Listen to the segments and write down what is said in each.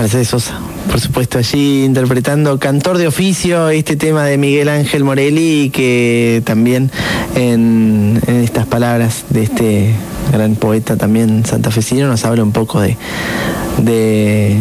Mercedes Sosa, por supuesto, allí interpretando Cantor de Oficio, este tema de Miguel Ángel Morelli, que también en estas palabras de este gran poeta también santafesino nos habla un poco de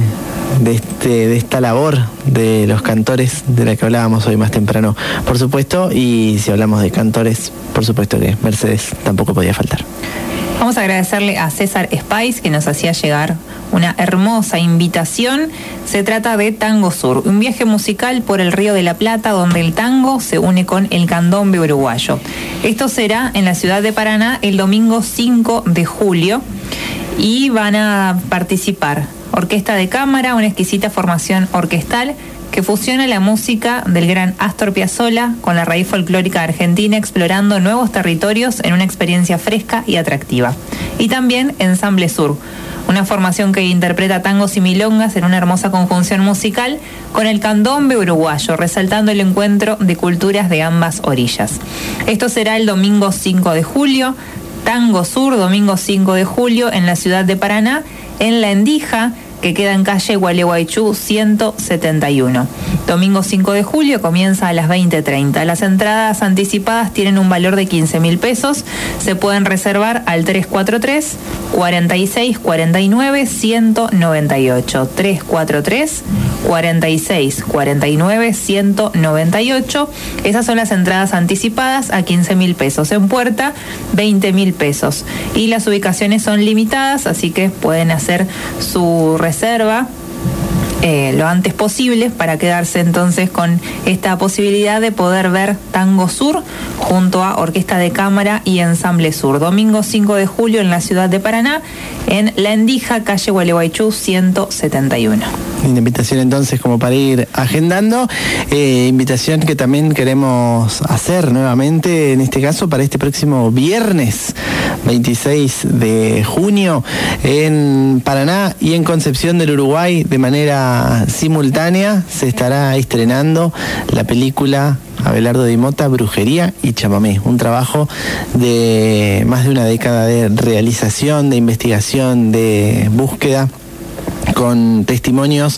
esta labor de los cantores de la que hablábamos hoy más temprano, por supuesto, y si hablamos de cantores, por supuesto que Mercedes tampoco podía faltar. Vamos a agradecerle a César Spice, que nos hacía llegar una hermosa invitación. Se trata de Tango Sur, un viaje musical por el Río de la Plata, donde el tango se une con el candombe uruguayo. Esto será en la ciudad de Paraná el domingo 5 de julio y van a participar orquesta de cámara, una exquisita formación orquestal que fusiona la música del gran Astor Piazzolla con la raíz folclórica argentina, explorando nuevos territorios en una experiencia fresca y atractiva. Y también Ensamble Sur, una formación que interpreta tangos y milongas en una hermosa conjunción musical con el candombe uruguayo, resaltando el encuentro de culturas de ambas orillas. Esto será el domingo 5 de julio, Tango Sur, domingo 5 de julio, en la ciudad de Paraná, en La Endija, que queda en calle Gualeguaychú 171. Domingo 5 de julio comienza a las 20:30. Las entradas anticipadas tienen un valor de 15.000 pesos. Se pueden reservar al 343 46 49 198. 343 46 49 198. Esas son las entradas anticipadas a 15.000 pesos. En puerta, 20.000 pesos. Y las ubicaciones son limitadas, así que pueden hacer su reserva lo antes posible para quedarse entonces con esta posibilidad de poder ver Tango Sur junto a Orquesta de Cámara y Ensamble Sur. Domingo 5 de julio en la ciudad de Paraná, en La Endija, calle Gualeguaychú 171. Una invitación entonces como para ir agendando, invitación que también queremos hacer nuevamente, en este caso para este próximo viernes 26 de junio en Paraná y en Concepción del Uruguay, de manera simultánea se estará estrenando la película Abelardo Di Mota, Brujería y Chamamé, un trabajo de más de una década de realización, de investigación, de búsqueda, con testimonios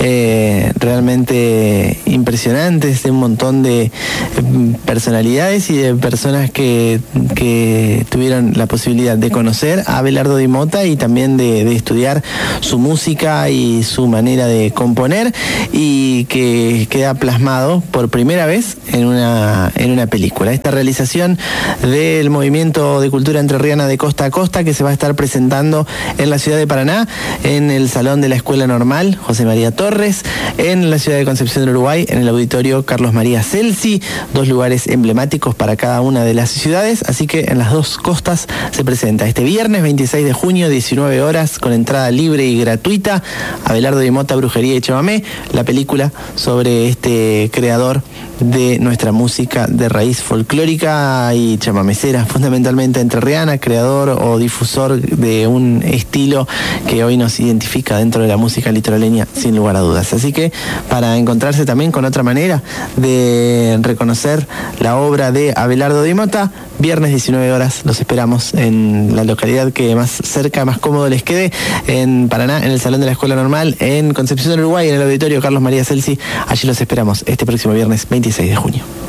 realmente impresionantes de un montón de personalidades y de personas que tuvieron la posibilidad de conocer a Abelardo Di Mota y también de estudiar su música y su manera de componer, y que queda plasmado por primera vez en una película. Esta realización del Movimiento de Cultura Entrerriana de Costa a Costa, que se va a estar presentando en la ciudad de Paraná, en el Salón de la Escuela Normal José María Torres, en la ciudad de Concepción del Uruguay, en el Auditorio Carlos María Celsi, dos lugares emblemáticos para cada una de las ciudades, así que en las dos costas se presenta este viernes 26 de junio, 19 horas, con entrada libre y gratuita, Abelardo Di Mota, Brujería y Chamamé, la película sobre este creador de nuestra música de raíz folclórica y chamamecera, fundamentalmente entrerriana, creador o difusor de un estilo que hoy nos identifica dentro de la música litoraleña sin lugar a dudas. Así que para encontrarse también con otra manera de reconocer la obra de Abelardo Di Mota, viernes 19 horas los esperamos en la localidad que más cerca, más cómodo les quede, en Paraná, en el Salón de la Escuela Normal, en Concepción del Uruguay, en el Auditorio Carlos María Celsi. Allí los esperamos este próximo viernes 26 de junio.